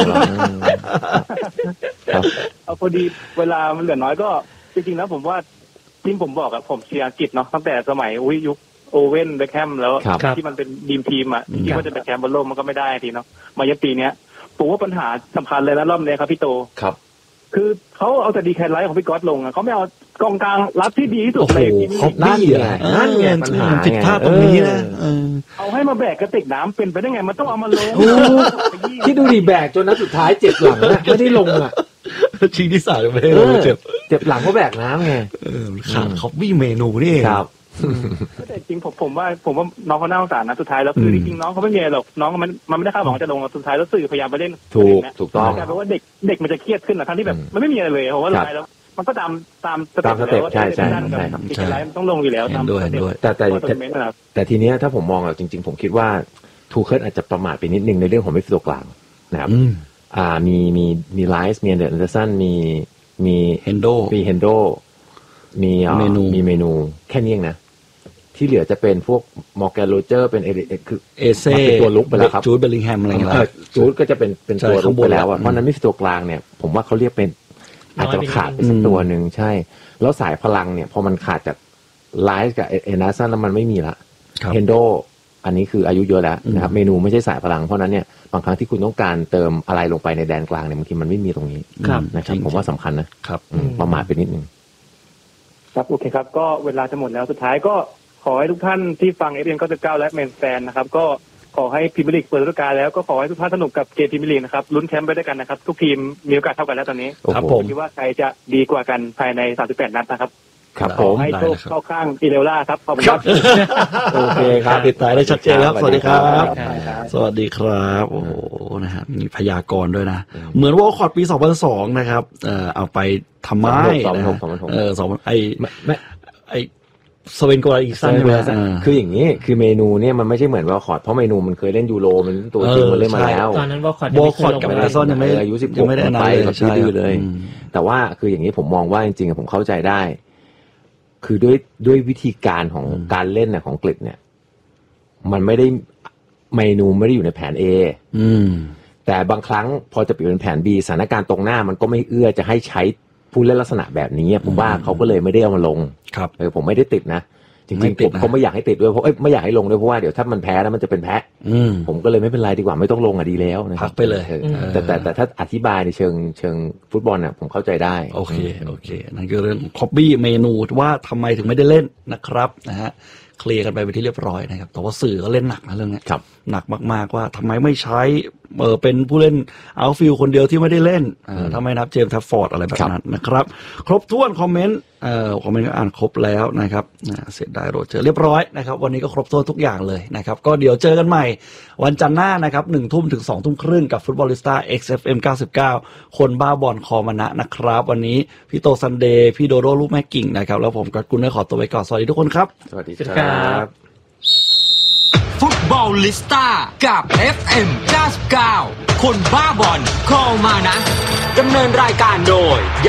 เอาพอดีเวลามันเหลือน้อยก็จริงๆแล้วผมว่าทีมผมบอกอะผมเชียร์อังกฤษเนาะตั้งแต่สมัยอุ้ยยุคโอเว่นเบคแฮมแล้วที่มันเป็นดีมทีมอะที่ว่าจะเป็นแชมป์บอลโลกมันก็ไม่ได้ทีเนาะมายันปีเนี้ยผมว่าปัญหาสำคัญเลยนะรอบนี้ครับพี่โตครับคือเขาเอาแต่ดีแคทไลท์ของพี่ก๊อตลงอ่ะเขาไม่เอากองกลางรับที่ดีที่สุดเลยเขานั่นไงนั่นไงปัญหาผิดพลาดตรงนี้นะเอาให้มาแบกกระติกน้ำเป็นไปได้ไงมันต้องเอามาลงที่ดูดีแบกจนนัดสุดท้ายเจ็บหลังนะไม่ได้ลงอ่ะชิงที่สามไม่ได้เจ็บเจ็บหลังเพราะแบกน้ำไงขาดเขาวิ่งเมนูนี่ครับแต่จริงผมผมว่าผมว่าน้องเขาน่าสงสารนะสุดท้ายแล้วคือจริงๆน้องเขาไม่มีหรอกน้องมันมันไม่ได้คาดหวังจะลงสุดท้ายแล้วสื่อพยายามไปเล่นถูกถูกต้องแต่เพราะว่าเด็กเด็กมันจะเครียดขึ้นนะทั้งที่แบบมันไม่มีอะไรเลยเพราะว่าสุดท้ายแล้วมันก็ตามตามสเต็ปใช่ใช่ใช่ครับใช่ต้องลงอยู่แล้วตามสเต็ปแต่แต่แต่ทีเนี้ยถ้าผมมองอ่ะจริงๆผมคิดว่าทูเคิลอาจจะประมาทไปนิดนึงในเรื่องของมิดฟิลด์กลางนะครับอ่ามีมีมีไลซ์มีแอนเดอร์สันมีมีเฮนโดมีเฮนโดมีเมนูมีเมนูแค่นี้เองนะที่เหลือจะเป็นพวกมอร์แกนโรเจอร์เป็นเอคือเอเซ่ตัวลุกไปแล้วครับจูดเบลลิงแฮมอะไรเงี้ยจูดก็จะเป็นเป็นตัวลุกไปแล้วอ่ะเพราะนั้นไม่ใช่ตัวกลางเนี่ยผมว่าเขาเรียกเป็นอาจจะขาดไปสักตัวหนึ่งใช่แล้วสายพลังเนี่ยพอมันขาดจากไลซ์กับเอเนอร์สันแล้วมันไม่มีละเฮนโดอันนี้คืออายุเยอะแล้วนะครับเมนูไม่ใช่สายพลังเพราะนั้นเนี่ยบางครั้งที่คุณต้องการเติมอะไรลงไปในแดนกลางเนี่ยบางทีมันไม่มีตรงนี้นะครับผมว่าสำคัญนะครับประมาทไปนิดนึงครับโอเคครับก็เวลาจะหมดแล้วสุดท้ายก็ขอให้ทุกท่านที่ฟัง เอฟ เอ็ม เก้าสิบเก้าและแมนแฟนนะครับก็ขอให้พรีเมียร์ลีกเปิดฤดูกาลแล้วก็ขอให้ทุกท่านสนุกกับเกมพรีเมียร์ลีกนะครับลุ้นแชมป์ไปด้วยกันนะครับทุกทีมมีโอกาสเท่ากันแล้วตอนนี้ครับผมคิดว่าใครจะดีกว่ากันภายในสามสิบแปดนัดนะครับครับผมให้โชคเข้าข้างอีเลล่าครับขอบคุณครับโอเคครับติดสายได้ชัดเจนครับสวัสดีครับสวัสดีครับโอ้โหนะฮะมีพยากรณ์ด้วยนะเหมือนวอลคอตปีสองพันสองนะครับเอ่อเอาไปทำไมนะเออสองไอไอสเวนโกลอีกสั้นใช่ไหมคืออย่างนี้คือเมนูเนี่ยมันไม่ใช่เหมือนวอลคอตเพราะเมนูมันเคยเล่นยูโรมันตัวจริงมันเล่นมาแล้วตอนนั้นวอลคอตวอลคอตกับอาร์ซอนยังไม่อายุสิบหกไม่ได้ไปแบบดื้อเลยแต่ว่าคืออย่างนี้ผมมองว่าจริงๆผมเข้าใจได้คือด้วยด้วยวิธีการของการเล่นเนี่ยของกฤษเนี่ยมันไม่ได้เมนูไม่ได้อยู่ในแผน A อืมแต่บางครั้งพอจะเปลี่ยนเป็นแผน B สถานการณ์ตรงหน้ามันก็ไม่เอื้อจะให้ใช้ผู้เล่นลักษณะแบบนี้ผมว่าเขาก็เลยไม่ได้เอามาลงครับเออผมไม่ได้ติดนะจริงๆผมผมไม่อยากให้ติดด้วยเพราะเอ้ยไม่อยากให้ลงด้วยเพราะว่าเดี๋ยวถ้ามันแพ้แล้วมันจะเป็นแพ้ผมก็เลยไม่เป็นไรดีกว่าไม่ต้องลงอ่ะดีแล้วนะพักไปเลยแต่แต่แต่ถ้าอธิบายในเชิงเชิงฟุตบอลน่ะผมเข้าใจได้โอเคโอเคนั่นคือเรื่องคอปปี้เมนูว่าทำไมถึงไม่ได้เล่นนะครับนะฮะเคลียร์กันไปเป็นที่เรียบร้อยนะครับแต่ว่าสื่อก็เล่นหนักนะเรื่องนี้หนักมากๆว่าทำไมไม่ใช้เออเป็นผู้เล่นเอาฟิลคนเดียวที่ไม่ได้เล่นเออทำไมนับเจมส์แทฟฟอร์ดอะไรแบบนั้นนะครับครบถ้วนคอมเมนต์เอ่อคอมเมนต์ก็อ่านครบแล้วนะครับเสร็จได้โรเจอเรียบร้อยนะครับวันนี้ก็ครบถ้วนทุกอย่างเลยนะครับก็เดี๋ยวเจอกันใหม่วันจันทร์หน้านะครับหนึ่งทุ่มถึงสองทุ่มครึ่งกับฟุตบอลลิสต้า เอ็กซ์ เอฟ เอ็ม เก้าสิบเก้าคนบ้าบอลคอมนะนะครับวันนี้พี่โตซันเดย์พี่โดโดลูกแม่กิ่งนะครับแล้วผมกับกุลได้ขอตัวไปก่อนสวัสดีทุกคนครับสวัสดีครับฟุตบอลลิสต้ากับ เอฟ เอ็ม เก้าสิบเก้าคนบ้าบอลคอมานะดำเนินรายการโดยยักษ์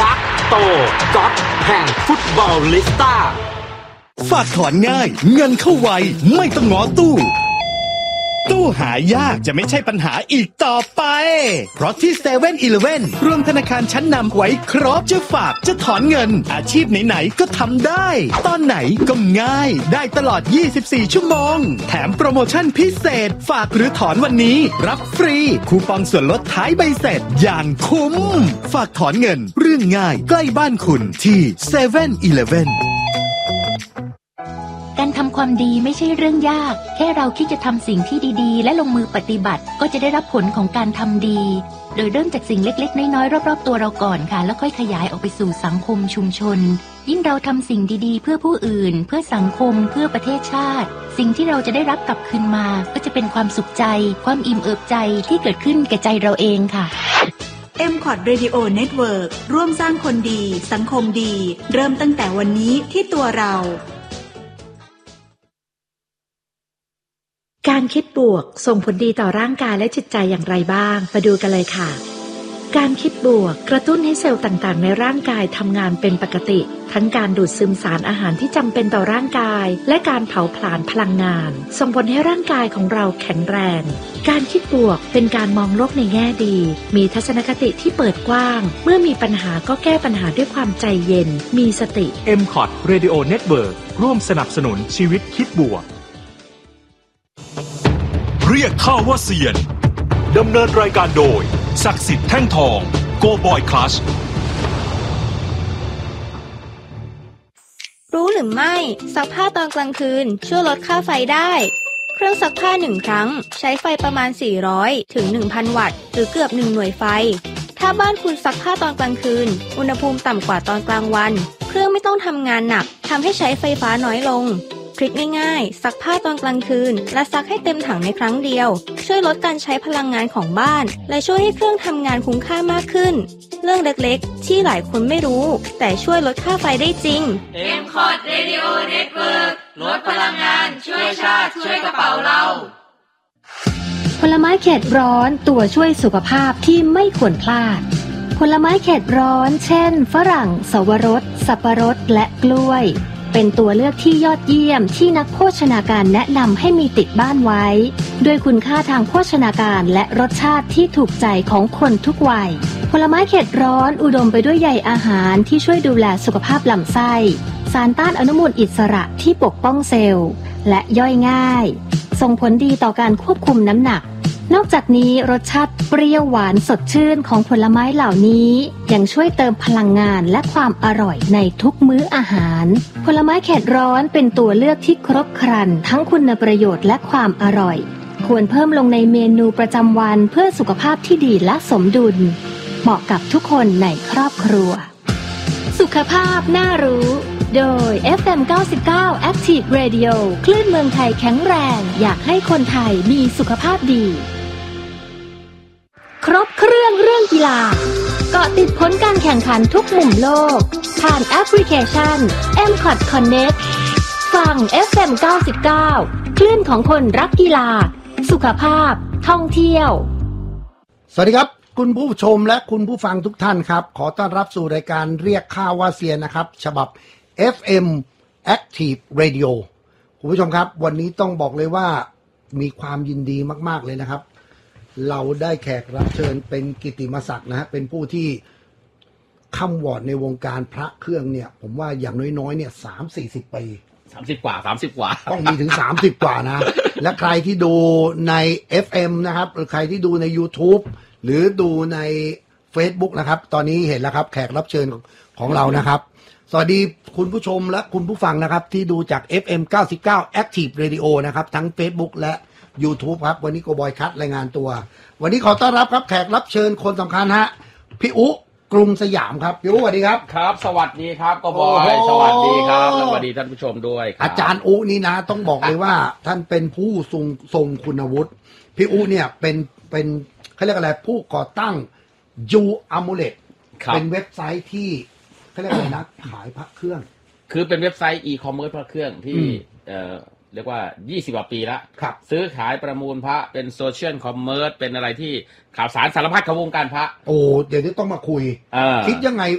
โตร์ก๊อตแห่งฟุตบอลลิสต้าฝากถอนง่ายเงินเข้าไวไม่ต้องง้อตู้ตู้หายากจะไม่ใช่ปัญหาอีกต่อไปเพราะที่ เซเว่นอีเลฟเว่น รวมธนาคารชั้นนำไว้ครบจะฝากจะถอนเงินอาชีพไหนๆก็ทำได้ตอนไหนก็ง่ายได้ตลอดยี่สิบสี่ชั่วโมงแถมโปรโมชั่นพิเศษฝากหรือถอนวันนี้รับฟรีคูปองส่วนลดท้ายใบเสร็จอย่างคุ้มฝากถอนเงินเรื่องง่ายใกล้บ้านคุณที่ เซเว่นอีเลฟเว่นการทำความดีไม่ใช่เรื่องยากแค่เราคิดจะทำสิ่งที่ดีๆและลงมือปฏิบัติก็จะได้รับผลของการทำดีโดยเริ่มจากสิ่งเล็กๆน้อยๆรอบๆตัวเราก่อนค่ะแล้วค่อยขยายออกไปสู่สังคมชุมชนยิ่งเราทำสิ่งดีๆเพื่อผู้อื่นเพื่อสังคมเพื่อประเทศชาติสิ่งที่เราจะได้รับกลับคืนมาก็จะเป็นความสุขใจความอิ่มเอิบใจที่เกิดขึ้นแก่ใจเราเองค่ะเอ็ม คอท Radio Network ร่วมสร้างคนดีสังคมดีเริ่มตั้งแต่วันนี้ที่ตัวเราการคิดบวกส่งผลดีต่อร่างกายและจิตใจอย่างไรบ้างมาดูกันเลยค่ะการคิดบวกกระตุ้นให้เซลล์ต่างๆในร่างกายทำงานเป็นปกติทั้งการดูดซึมสารอาหารที่จำเป็นต่อร่างกายและการเผาผลาญพลังงานส่งผลให้ร่างกายของเราแข็งแรงการคิดบวกเป็นการมองโลกในแง่ดีมีทัศนคติที่เปิดกว้างเมื่อมีปัญหาก็แก้ปัญหาด้วยความใจเย็นมีสติเอ็ม คอท Radio Network ร่วมสนับสนุนชีวิตคิดบวกเรียกข้าว่าเซียนดำเนินรายการโดยศักดิ์สิทธิ์แท่งทองโกบอยคลัชรู้หรือไม่ซักผ้าตอนกลางคืนช่วยลดค่าไฟได้เครื่องซักผ้าหนึ่งครั้งใช้ไฟประมาณสี่ร้อยถึง หนึ่งพัน วัตต์หรือเกือบหนึ่งหน่วยไฟถ้าบ้านคุณซักผ้าตอนกลางคืนอุณหภูมิต่ำกว่าตอนกลางวันเครื่องไม่ต้องทำงานหนักทำให้ใช้ไฟฟ้าน้อยลงทริคง่ายๆซักผ้าตอนกลางคืนและซักให้เต็มถังในครั้งเดียวช่วยลดการใช้พลังงานของบ้านและช่วยให้เครื่องทำงานคุ้มค่ามากขึ้นเรื่องเล็กๆที่หลายคนไม่รู้แต่ช่วยลดค่าไฟได้จริงเอ็ม คอท Radio Network ลดพลังงานช่วยชาติช่วยกระเป๋าเราผลไม้เขตร้อนตัวช่วยสุขภาพที่ไม่ควรพลาดผลไม้เขตร้อนเช่นฝรั่งสวรสสับปะรดและกล้วยเป็นตัวเลือกที่ยอดเยี่ยมที่นักโภชนาการแนะนำให้มีติดบ้านไว้ด้วยคุณค่าทางโภชนาการและรสชาติที่ถูกใจของคนทุกวัยผลไม้เขตร้อนอุดมไปด้วยใยอาหารที่ช่วยดูแลสุขภาพลำไส้สารต้านอนุมูลอิสระที่ปกป้องเซลล์และย่อยง่ายส่งผลดีต่อการควบคุมน้ำหนักนอกจากนี้รสชาติเปรี้ยวหวานสดชื่นของผลไม้เหล่านี้ยังช่วยเติมพลังงานและความอร่อยในทุกมื้ออาหารผลไม้เขตร้อนเป็นตัวเลือกที่ครบครันทั้งคุณประโยชน์และความอร่อยควรเพิ่มลงในเมนูประจำวันเพื่อสุขภาพที่ดีและสมดุลเหมาะกับทุกคนในครอบครัวสุขภาพน่ารู้โดย เอฟ เอ็ม เก้าสิบเก้า Active Radio คลื่นเมืองไทยแข็งแรงอยากให้คนไทยมีสุขภาพดีครบเครื่องเรื่องกีฬาเกาะติดผลการแข่งขันทุกมุมโลกผ่านแอปพลิเคชัน เอ็ม คอท Connect ฟัง เอฟ เอ็ม เก้าสิบเก้า คลื่นของคนรักกีฬาสุขภาพท่องเที่ยวสวัสดีครับคุณผู้ชมและคุณผู้ฟังทุกท่านครับขอต้อนรับสู่รายการเรียกข้าว่าเซียนนะครับฉบับ เอฟ เอ็ม Active Radio คุณผู้ชมครับวันนี้ต้องบอกเลยว่ามีความยินดีมากๆเลยนะครับเราได้แขกรับเชิญเป็นกิตติมศักดิ์นะฮะเป็นผู้ที่ค่ำวอดในวงการพระเครื่องเนี่ยผมว่าอย่างน้อยๆเนี่ยสามสี่สิบปีสามสิบกว่าสามสิบกว่าต้องมีถึงสามสิบกว่านะและใครที่ดูใน เอฟ เอ็ม นะครับหรือใครที่ดูใน YouTube หรือดูใน Facebook นะครับตอนนี้เห็นแล้วครับแขกรับเชิญของเรานะครับสวัสดีคุณผู้ชมและคุณผู้ฟังนะครับที่ดูจาก เอฟ เอ็ม เก้าสิบเก้า Active Radio นะครับทั้ง Facebook และ YouTube ครับวันนี้โกบอยคัทรายงานตัววันนี้ขอต้อนรับครับแขกรับเชิญคนสำคัญฮะพี่อุ๊กรุงสยามครับพี่อุ๊สวัสดีครับครับสวัสดีครับโกบอยสวัสดีครับสวัสดีท่านผู้ชมด้วยอาจารย์อุ๊นี่นะต้องบอกเลยว่าท่านเป็นผู้ทรงทรงคุณวุฒิพี่อุ๊เนี่ยเป็นเป็นเขาเรียกอะไรผู้ก่อตั้ง ยู Amulet เป็นเว็บไซต์ที่เขาเรียกอะไรนะขายพระเครื่องคือเป็นเว็บไซต์อีคอมเมิร์ซพระเครื่องที่เอ่อเรียกว่ายี่สิบกว่าปีแล้วซื้อขายประมูลพระเป็นโซเชียลคอมเมิร์ซเป็นอะไรที่ข่าวสารสารพัดของวงการพระโอ้เดี๋ยวนี้ต้องมาคุยคิดยังไง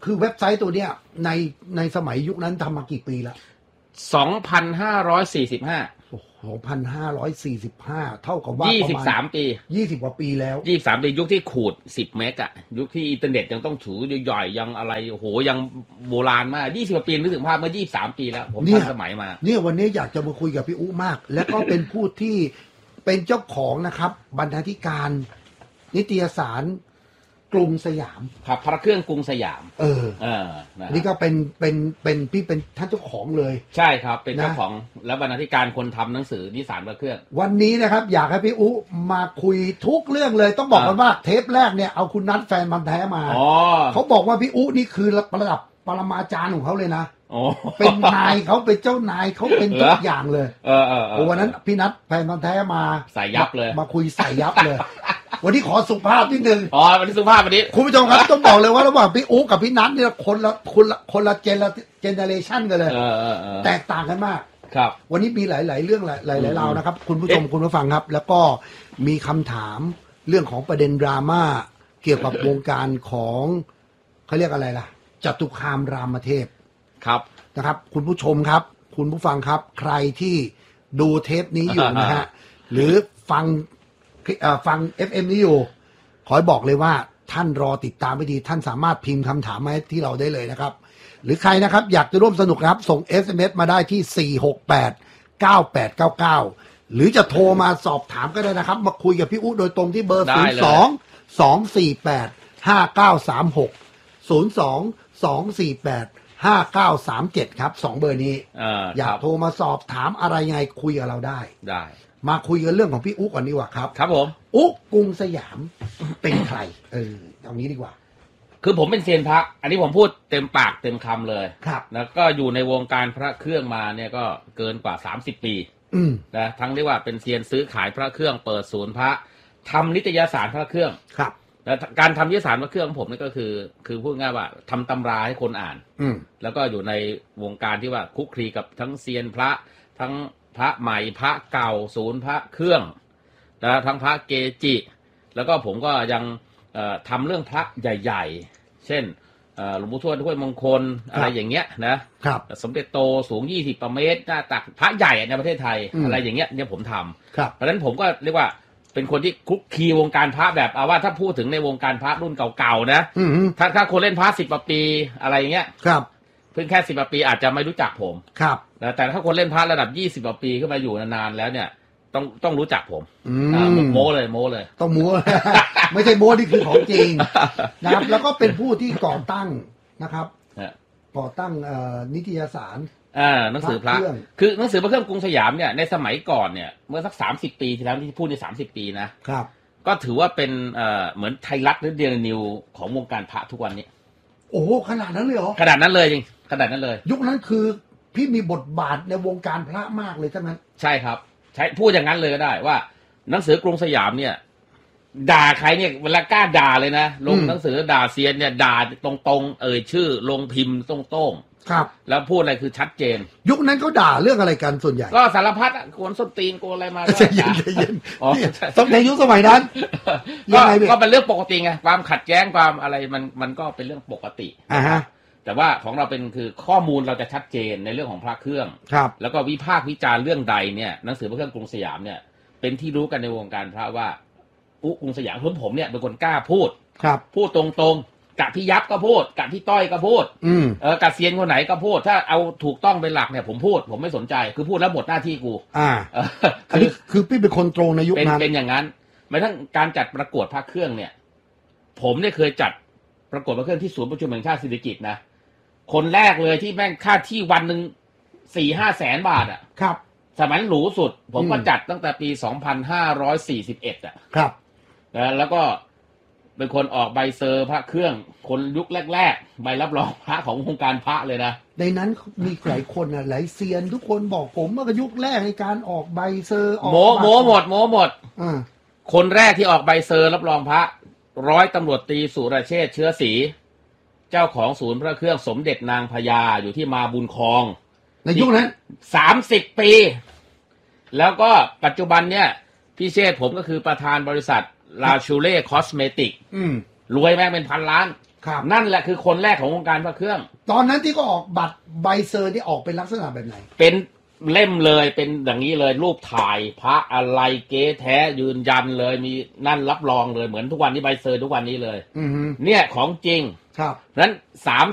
คือเว็บไซต์ตัวเนี้ยในในสมัยยุคนั้นทำมากี่ปีละสองพันห้าร้อยสี่สิบห้าสองพันห้าร้อยสี่สิบห้า เท่ากับว่ายี่สิบสาม ปียี่สิบกว่าปีแล้วยี่สิบสามปียุคที่ขูดสิบเมกอะยุคที่อินเทอร์เน็ตยังต้องถือใหญ่ๆยังอะไรโอ้โหยังโบราณมากยี่สิบกว่าปีนึกถึงภาพเมื่อยี่สิบสามปีแล้วผมทันสมัยมาเนี่ยวันนี้อยากจะมาคุยกับพี่อุ๊มากและก็เป็นผู้ที่เป็นเจ้าของนะครับบรรณาธิการนิตยสารกรุงสยามครับพระเครื่องกรุงสยามเออเออนี่ก็เป็นเป็นเป็นพี่เป็นท่านเจ้าของเลยใช่ครับเป็นเจ้าของและบรรณาธิการคนทำหนังสือนิสานพระเครื่องวันนี้นะครับอยากให้พี่อุ๊มาคุยทุกเรื่องเลยต้องบอกกันว่าเทปแรกเนี่ยเอาคุณนัทแฟนมันแท้มาเขาบอกว่าพี่อุ๊นี่คือระดับปรมาจารย์ของเขาเลยนะเป็นนายเขาเป็นเจ้านายเขาเป็นทุกอย่างเลยเออเออโอ้วันนั้นพี่นัทแฟนมันแท้มาใส่ยับเลยมาคุยใส่ยับเลยวันนี้ขอสุภาพนิดนึงอ๋อวันนี้สุภาพวันนี้คุณผู้ชมครับต้องบอกเลยว่าระหว่างพี่อุ๊กับพี่นัทเนี่ยคนละคนละคนละเจนละเจเนเรชันกันเลยแตกต่างกันมากครับวันนี้มีหลายๆเรื่องหลายๆราวนะครับคุณผู้ชมคุณผู้ฟังครับแล้วก็มีคำถามเรื่องของประเด็นดราม่าเกี่ยวกับวงการของเขาเรียกอะไรล่ะจตุคามรามเทพครับนะครับคุณผู้ชมครับคุณผู้ฟังครับใครที่ดูเทปนี้อยู่นะฮะหรือฟังฟัง เอฟ เอ็ม นี้อยู่ขอบอกเลยว่าท่านรอติดตามไม่ดีท่านสามารถพิมพ์คำถามมาที่เราได้เลยนะครับหรือใครนะครับอยากจะร่วมสนุกนะครับส่ง เอส เอ็ม เอส มาได้ที่สี่ หก แปด เก้า แปด เก้า เก้าหรือจะโทรมาสอบถามก็ได้นะครับมาคุยกับพี่อุ๊โดยตรงที่เบอร์ศูนย์ สอง สอง สี่ แปด ห้า เก้า สาม หก ศูนย์ สอง สอง สี่ แปด ห้า เก้า สาม เจ็ดครับสองเบอร์นี้อยากโทรมาสอบถามอะไรยังไงคุยกับเราได้ได้มาคุยกันเรื่องของพี่อุ๊ก่อนดีกว่าครับครับผมอุ๊กรุงสยามเป็นใครเออตรงนี้ดีกว่าคือผมเป็นเซียนพระอันนี้ผมพูดเต็มปากเต็มคำเลยครับแล้วก็อยู่ในวงการพระเครื่องมาเนี่ยก็เกินกว่าสามสิบปีนะทั้งเรียกว่าเป็นเซียนซื้อขายพระเครื่องเปิดศูนย์พระทำนิตยสารพระเครื่องครับแล้วการทำนิตยสารพระเครื่องของผมนี่ก็คือคือพูดง่ายว่าทำตำราให้คนอ่านแล้วก็อยู่ในวงการที่ว่าคุกคลีกับทั้งเซียนพระทั้งพระใหม่พระเก่าศูนย์พระเครื่องนะทั้งพระเกจิแล้วก็ผมก็ยังทำเรื่องพระใหญ่ๆเช่นหลวงปู่ทวดห้วยมงคลอะไรอย่างเงี้ยนะครับสมเด็จโตสูงยี่สิบเมตรหน้าตักพระใหญ่ในประเทศไทยอะไรอย่างเงี้ยเนี่ยผมทำเพราะฉะนั้นผมก็เรียกว่าเป็นคนที่คุกคีวงการพระแบบเอาว่าถ้าพูดถึงในวงการพระรุ่นเก่าๆนะถ้าถ้าคนเล่นพระสิบปีอะไรอย่างเงี้ยครับเพิ่งแค่สิบปีอาจจะไม่รู้จักผมครับแต่ถ้าคนเล่นพระระดับยี่สิบปีขึ้นมาอยู่นานๆแล้วเนี่ยต้องต้องรู้จักผมโม้เลยโม้เลยต้องโม้ ไม่ใช่โม้ที่คือของจริงนะครับแล้วก็เป็นผู้ที่ก่อตั้งนะครับก่อตั้งนิตยสารอ่าหนังสือพระคือหนังสือพระเครื่องกรุงสยามเนี่ยในสมัยก่อนเนี่ยเมื่อสักสามสิบปีที่แล้วที่พูดในสามสิบปีนะครับก็ถือว่าเป็นเอ่อเหมือนไทยรัฐหรือเดลินิวของวงการพระทุกวันนี้โอ้ขนาดนั้นเลยเหรอขนาดนั้นเลยจริงขนาดนั้นเลยยุคนั้นคือพี่มีบทบาทในวงการพระมากเลยใช่ไหมใช่ครับใช้พูดอย่างนั้นเลยก็ได้ว่าหนังสือกรุงสยามเนี่ยด่าใครเนี่ยเวลากล้าด่าเลยนะลงหนังสือด่าเซียนเนี่ยด่าตรงๆเอ่ยชื่อลงพิมพ์ตรงๆครับแล้วพูดอะไรคือชัดเจนยุคนั้นเขาด่าเรื่องอะไรกันส่วนใหญ่ก็สารพัดกวนส้นตีนกวนอะไรมาก็เย็นเย็นสมัยยุคสมัยนั้นก็ก็เป็นเรื่องปกติไงความขัดแย้งความอะไรมันมันก็เป็นเรื่องปกติอ่าฮะแต่ว่าของเราเป็นคือข้อมูลเราจะชัดเจนในเรื่องของพระเครื่องครับแล้วก็วิพากษ์วิจารณ์เรื่องใดเนี่ยหนังสือพระเครื่องกรุงสยามเนี่ยเป็นที่รู้กันในวงการพระว่าอุ๊กรุงสยามผมผมเนี่ยเป็นคนกล้าพูดครับพูดตรงๆกับพี่ยับก็พูดกับพี่ต้อยก็พูดเออกับเซียนคนไหนก็พูดถ้าเอาถูกต้องเป็นหลักเนี่ยผมพูดผมไม่สนใจคือพูดแล้วหมดหน้าที่กูอ่าคือคือพี่เป็นคนตรงในยุคนั้นเป็นอย่างนั้นแม้ทั้งการจัดประกวดพระเครื่องเนี่ยผมเนี่ยเคยจัดประกวดพระเครื่องที่ศูนย์ประชุมแห่งชาติศิริกิติ์นะคนแรกเลยที่แม่งค่าที่วันหนึ่งสี่ห้าแสนบาทอ่ะครับสมัยหรูสุดผมก็จัดตั้งแต่ปีสองพันห้าร้อยสี่สิบเอ็ดอ่ะครับแล้วก็เป็นคนออกใบเซอร์พระเครื่องคนยุคแรกๆใบรับรองพระของวงการพระเลยนะในนั้นมีหลายคนอ่ะหลายเซียนทุกคนบอกผมว่ายุคแรกในการออกใบเซอร์ออกโมโมหมดโมหมดคนแรกที่ออกใบเซอร์รับรองพระร้อยตำรวจตรีสุรเชษฐ์เชื้อศรีเจ้าของศูนย์พระเครื่องสมเด็จนางพญาอยู่ที่มาบุญครองในยุคนั้นสามสิบปีแล้วก็ปัจจุบันเนี่ยพี่เชษฐ์ผมก็คือประธานบริษัทลาชูเล่คอสเมติกรวยแม่งเป็นพันล้านครับนั่นแหละคือคนแรกของวงการพระเครื่องตอนนั้นที่ก็ออกบัตรใบเซอร์ที่ออกเป็นลักษณะแบบไหนเป็นเล่มเลยเป็นอย่างนี้เลยรูปถ่ายพระอะไรเก๊แท้ยืนยันเลยมีนั่นรับรองเลยเหมือนทุกวันนี้ใบเซอร์ทุกวันนี้เลยอือฮึเนี่ยของจริงครับนั้นสาม